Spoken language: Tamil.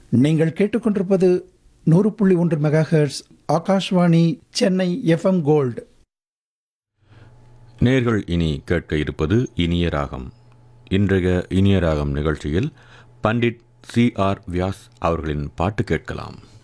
நீங்கள் கேட்டுக்கொண்டிருப்பது 100.1 megahertz Akashvani Chennai FM gold. நேர்கள் இனி கேட்க இருப்பது இனிய ராகம். இன்றைய இனிய ராகம் நிகழ்ச்சியில் பண்டிட் CR வியாஸ் அவர்களின் பாட்டு கேட்கலாம்.